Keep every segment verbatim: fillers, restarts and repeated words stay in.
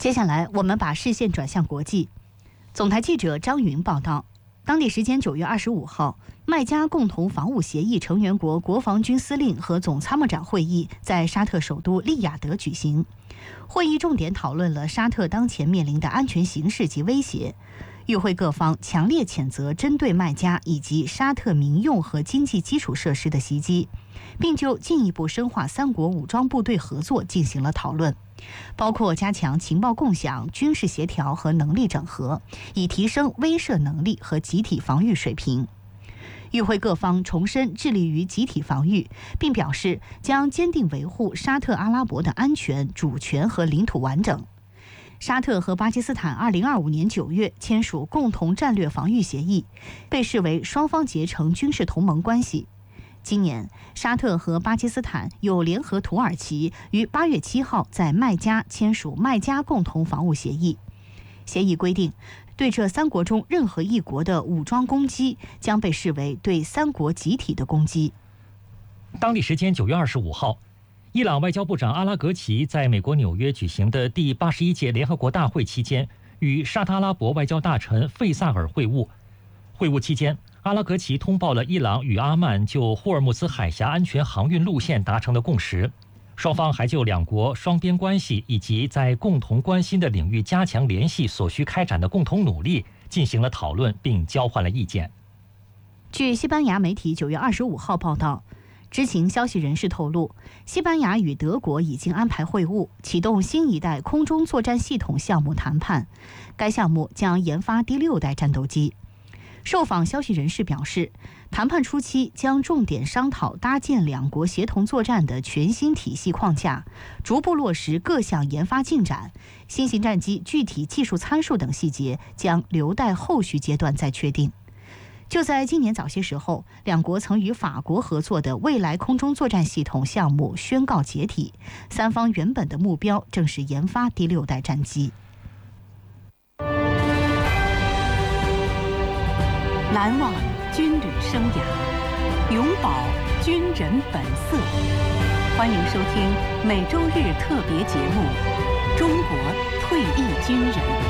接下来，我们把视线转向国际。总台记者张云报道，当地时间九月二十五号，麦加共同防务协议成员国国防军司令和总参谋长会议在沙特首都利雅得举行。会议重点讨论了沙特当前面临的安全形势及威胁。与会各方强烈谴责针对麦加以及沙特民用和经济基础设施的袭击，并就进一步深化三国武装部队合作进行了讨论，包括加强情报共享、军事协调和能力整合，以提升威慑能力和集体防御水平。与会各方重申致力于集体防御，并表示将坚定维护沙特阿拉伯的安全、主权和领土完整。沙特和巴基斯坦二零二五年九月签署共同战略防御协议，被视为双方结成军事同盟关系。今年，沙特和巴基斯坦又联合土耳其于八月七号在麦加签署麦加共同防务协议。协议规定，对这三国中任何一国的武装攻击将被视为对三国集体的攻击。 当地时间九月二十五号，伊朗外交部长阿拉格齐在美国纽约举行的第八十一届联合国大会期间，与沙特阿拉伯外交大臣费萨尔会晤。会晤期间，阿拉格齐通报了伊朗与阿曼就霍尔木兹海峡安全航运路线达成的共识，双方还就两国双边关系以及在共同关心的领域加强联系所需开展的共同努力进行了讨论，并交换了意见。 据西班牙媒体九月二十五号报道，知情消息人士透露，西班牙与德国已经安排会晤，启动新一代空中作战系统项目谈判。该项目将研发第六代战斗机。受访消息人士表示，谈判初期将重点商讨搭建两国协同作战的全新体系框架，逐步落实各项研发进展。新型战机具体技术参数等细节将留待后续阶段再确定。就在今年早些时候，两国曾与法国合作的未来空中作战系统项目宣告解体，三方原本的目标正是研发第六代战机。 难忘军旅生涯，永葆军人本色。欢迎收听每周日特别节目《中国退役军人》。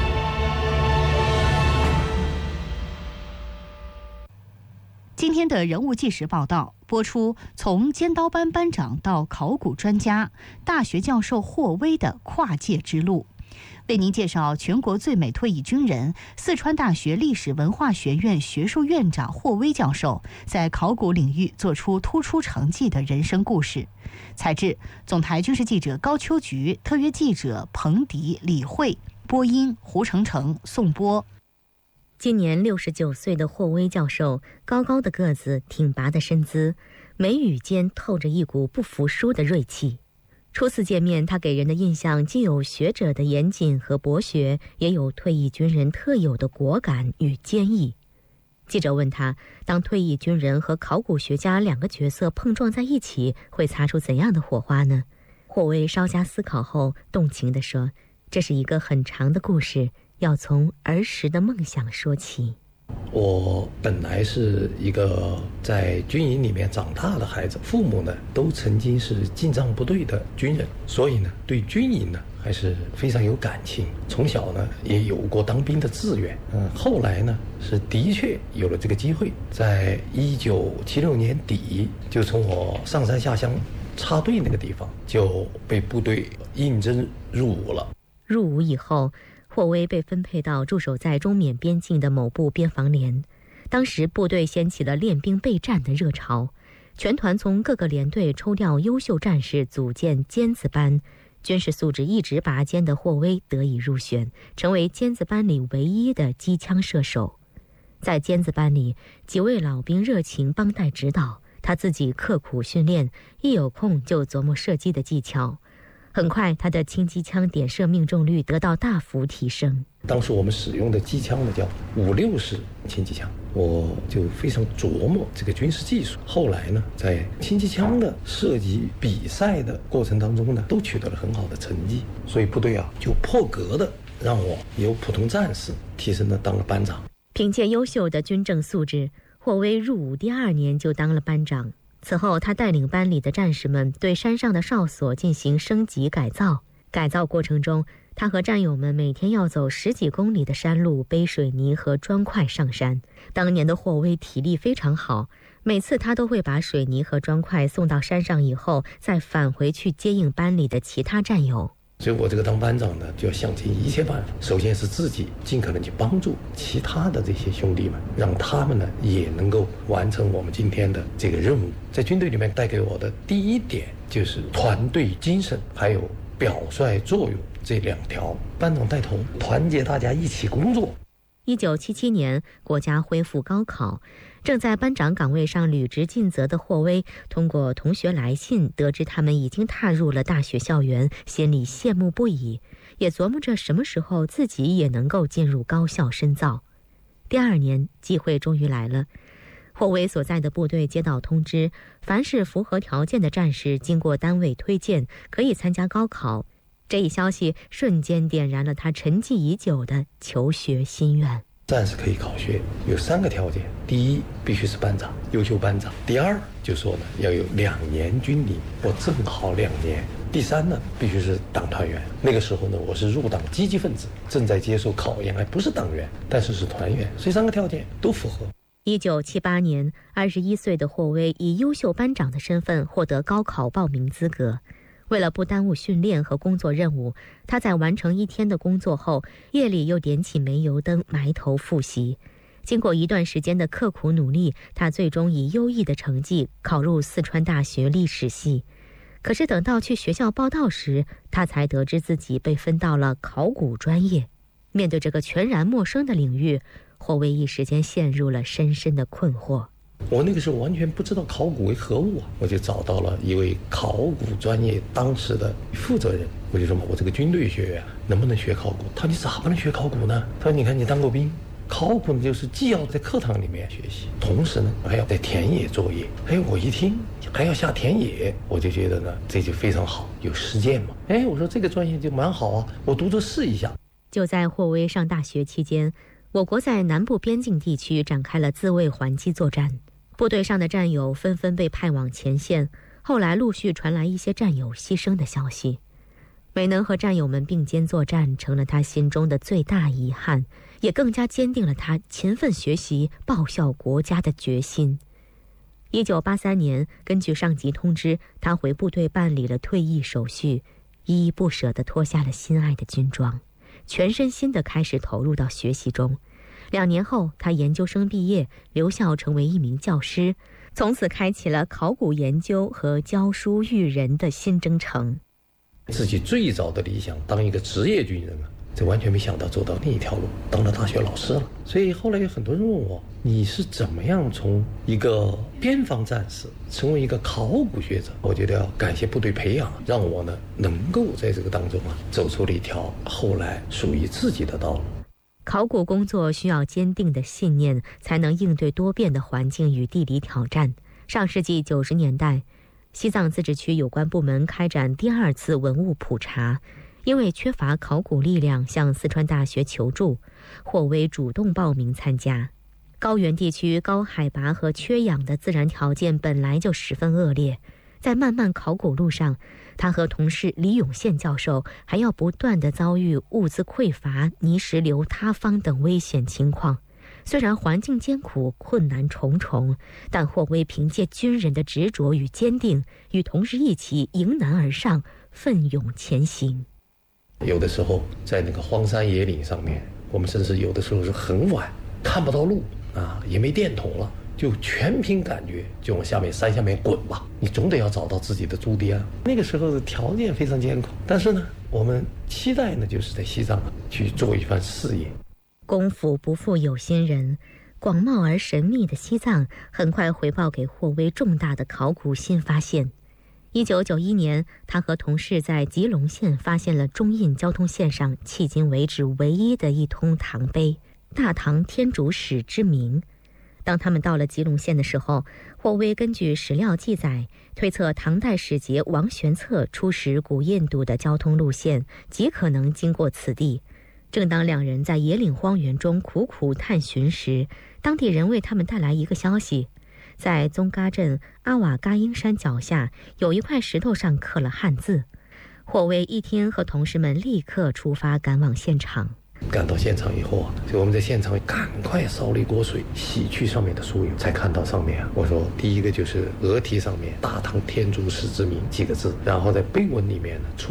今天的人物纪实报道播出，从尖刀班班长到考古专家、大学教授霍威的跨界之路，为您介绍全国最美退役军人、四川大学历史文化学院学术院长霍威教授在考古领域做出突出成绩的人生故事。采制总台军事记者高秋菊，特约记者彭迪、李慧，播音胡成成、宋波。 今年六十九岁的霍威教授，高高的个子，挺拔的身姿，眉宇间透着一股不服输的锐气。初次见面，他给人的印象既有学者的严谨和博学，也有退役军人特有的果敢与坚毅。记者问他，当退役军人和考古学家两个角色碰撞在一起，会擦出怎样的火花呢？霍威稍加思考后，动情地说，这是一个很长的故事，要从儿时的梦想说起。 我本来是一个在军营里面长大的孩子，父母呢都曾经是进藏部队的军人，所以呢对军营呢还是非常有感情。从小呢也有过当兵的志愿，嗯，后来呢是的确有了这个机会，在一九七六年底就从我上山下乡插队那个地方就被部队应征入伍了。 入伍以后，霍威被分配到驻守在中缅边境的某部边防连。当时部队掀起了练兵备战的热潮，全团从各个连队抽调优秀战士组建尖子班，军事素质一直拔尖的霍威得以入选，成为尖子班里唯一的机枪射手。在尖子班里，几位老兵热情帮带指导，他自己刻苦训练，一有空就琢磨射击的技巧。很快，他的轻机枪点射命中率得到大幅提升。 当时我们使用的机枪呢叫五六式轻机枪，我就非常琢磨这个军事技术。后来呢，在轻机枪的射击比赛的过程当中呢，都取得了很好的成绩。所以部队啊，就破格的让我由普通战士提升了当了班长。 凭借优秀的军政素质，霍威入伍第二年就当了班长。此后，他带领班里的战士们对山上的哨所进行升级改造， 改造过程中，他和战友们每天要走十几公里的山路，背水泥和砖块上山。当年的霍威体力非常好，每次他都会把水泥和砖块送到山上以后，再返回去接应班里的其他战友。 所以我这个当班长呢，就要想尽一切办法，首先是自己尽可能去帮助其他的这些兄弟们，让他们呢也能够完成我们今天的这个任务。在军队里面带给我的第一点就是团队精神，还有表率作用这两条。班长带头，团结大家一起工作。 一九七七年，国家恢复高考，正在班长岗位上履职尽责的霍威，通过同学来信得知他们已经踏入了大学校园，心里羡慕不已，也琢磨着什么时候自己也能够进入高校深造。第二年，机会终于来了。霍威所在的部队接到通知，凡是符合条件的战士，经过单位推荐，可以参加高考。这一消息瞬间点燃了他沉寂已久的求学心愿。 战士可以考学，有三个条件：第一，必须是班长，优秀班长；第二，就说呢要有两年军龄，我正好两年；第三呢，必须是党团员。那个时候呢，我是入党积极分子，正在接受考验，还不是党员，但是是团员，所以三个条件都符合。 一九七八年，二十一岁的霍威以优秀班长的身份获得高考报名资格。为了不耽误训练和工作任务，他在完成一天的工作后，夜里又点起煤油灯，埋头复习。经过一段时间的刻苦努力，他最终以优异的成绩考入四川大学历史系。可是等到去学校报到时，他才得知自己被分到了考古专业。面对这个全然陌生的领域，霍威一时间陷入了深深的困惑。 我那个时候完全不知道考古为何物啊，我就找到了一位考古专业当时的负责人，我就说嘛，我这个军队学院能不能学考古？他说你咋不能学考古呢？他说你看你当过兵，考古呢就是既要在课堂里面学习，同时呢还要在田野作业。哎，我一听还要下田野，我就觉得呢这就非常好，有实践嘛。哎，我说这个专业就蛮好啊，我读着试一下。 就在霍威上大学期间，我国在南部边境地区展开了自卫还击作战。部队上的战友纷纷被派往前线，后来陆续传来一些战友牺牲的消息。没能和战友们并肩作战，成了他心中的最大遗憾，也更加坚定了他勤奋学习、报效国家的决心。一九八三年，根据上级通知，他回部队办理了退役手续，依依不舍地脱下了心爱的军装，全身心地开始投入到学习中。两年后，他研究生毕业，留校成为一名教师，从此开启了考古研究和教书育人的新征程。 自己最早的理想当一个职业军人啊，这完全没想到走到另一条路，当了大学老师了。所以后来有很多人问我，你是怎么样从一个边防战士成为一个考古学者？我觉得要感谢部队培养，让我呢能够在这个当中啊走出了一条后来属于自己的道路。 考古工作需要坚定的信念，才能应对多变的环境与地理挑战。上世纪九十年代，西藏自治区有关部门开展第二次文物普查，因为缺乏考古力量，向四川大学求助，霍威主动报名参加。高原地区高海拔和缺氧的自然条件本来就十分恶劣，在漫漫考古路上，他和同事李永宪教授还要不断地遭遇物资匮乏、泥石流塌方等危险情况。虽然环境艰苦、困难重重，但霍威凭借军人的执着与坚定，与同事一起迎难而上，奋勇前行。 有的时候在那个荒山野岭上面，我们甚至有的时候是很晚，看不到路啊，也没电筒了，就全凭感觉，就往下面山下面滚吧，你总得要找到自己的驻地啊。那个时候的条件非常艰苦，但是呢，我们期待呢，就是在西藏去做一番事业。 功夫不负有心人，广袤而神秘的西藏很快回报给霍威重大的考古新发现。一九九一年，他和同事在吉隆县发现了中印交通线上迄今为止唯一的一通唐碑——大唐天竺史之铭。当他们到了吉隆县的时候，霍威根据史料记载，推测唐代使节王玄策出使古印度的交通路线极可能经过此地。正当两人在野岭荒原中苦苦探寻时，当地人为他们带来一个消息：在宗嘎镇阿瓦嘎英山脚下有一块石头上刻了汉字。 霍威一听，和同事们立刻出发赶往现场。 赶到现场以后啊，就我们在现场赶快烧了一锅水，洗去上面的酥油，才看到上面啊，我说第一个就是额题上面大唐天竺石之名几个字，然后在碑文里面呢出